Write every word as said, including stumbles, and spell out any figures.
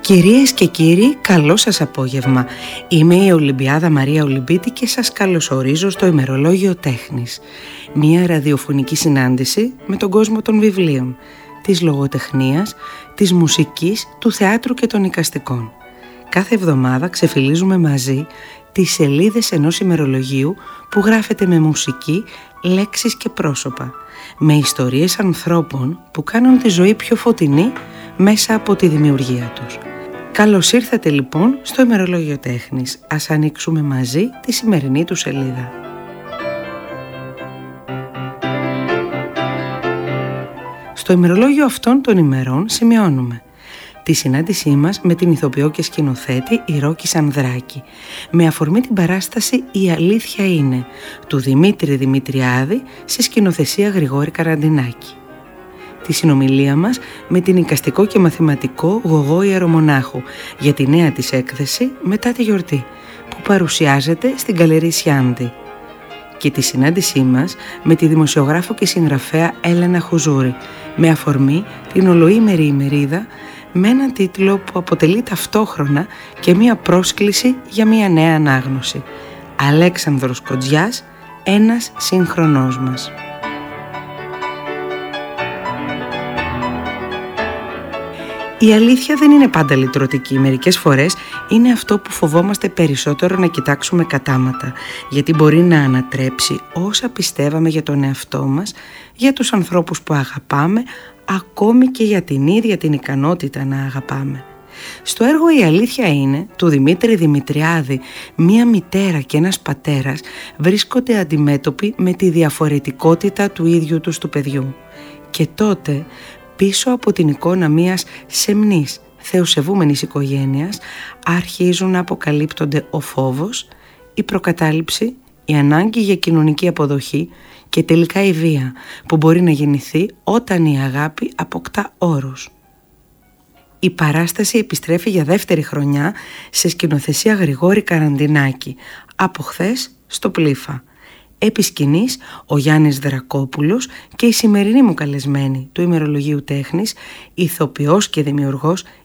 Κυρίες και κύριοι, καλό σας απόγευμα. Είμαι η Ολυμπιάδα Μαρία Ολυμπίτη και σας καλωσορίζω στο ημερολόγιο τέχνης. Μια ραδιοφωνική συνάντηση με τον κόσμο των βιβλίων, της λογοτεχνίας, της μουσικής, του θεάτρου και των εικαστικών. Κάθε εβδομάδα ξεφυλίζουμε μαζί τις σελίδες ενός ημερολογίου που γράφεται με μουσική, λέξεις και πρόσωπα, με ιστορίες ανθρώπων που κάνουν τη ζωή πιο φωτεινή μέσα από τη δημιουργία τους. Καλώς ήρθατε λοιπόν στο ημερολόγιο τέχνης. Ας ανοίξουμε μαζί τη σημερινή του σελίδα. Στο ημερολόγιο αυτών των ημερών σημειώνουμε τη συνάντησή μας με την ηθοποιό και σκηνοθέτη Ηρώκη Σανδράκη, με αφορμή την παράσταση «Η αλήθεια είναι» του Δημήτρη Δημητριάδη σε σκηνοθεσία Γρηγόρη Καραντινάκη. Τη συνομιλία μας με την εικαστικό και μαθηματικό Γογό Ιερομονάχου για τη νέα της έκθεση «Μετά τη γιορτή» που παρουσιάζεται στην Γκαλερί Σιάντι. Και τη συνάντησή μας με τη δημοσιογράφο και συγγραφέα Έλενα Χουζούρη με αφορμή την ολοήμερη ημερίδα με έναν τίτλο που αποτελεί ταυτόχρονα και μία πρόσκληση για μία νέα ανάγνωση. Αλέξανδρος Κοντζιάς, ένας σύγχρονός μας. Η αλήθεια δεν είναι πάντα λυτρωτική. Μερικές φορές είναι αυτό που φοβόμαστε περισσότερο να κοιτάξουμε κατάματα, γιατί μπορεί να ανατρέψει όσα πιστεύαμε για τον εαυτό μας, για τους ανθρώπους που αγαπάμε, ακόμη και για την ίδια την ικανότητα να αγαπάμε. Στο έργο «Η αλήθεια είναι» του Δημήτρη Δημητριάδη, μία μητέρα και ένας πατέρας βρίσκονται αντιμέτωποι με τη διαφορετικότητα του ίδιου τους του παιδιού. Και τότε, πίσω από την εικόνα μιας σεμνής, θεοσεβούμενης οικογένειας, αρχίζουν να αποκαλύπτονται ο φόβος, η προκατάληψη, η ανάγκη για κοινωνική αποδοχή και τελικά η βία που μπορεί να γεννηθεί όταν η αγάπη αποκτά όρους. Η παράσταση επιστρέφει για δεύτερη χρονιά σε σκηνοθεσία Γρηγόρη Καραντινάκη, από χθες στο Πλήφα. Επί σκηνής, ο Γιάννης Δρακόπουλος και η σημερινή μου καλεσμένη του ημερολογίου τέχνης, ηθοποιός και δημιουργός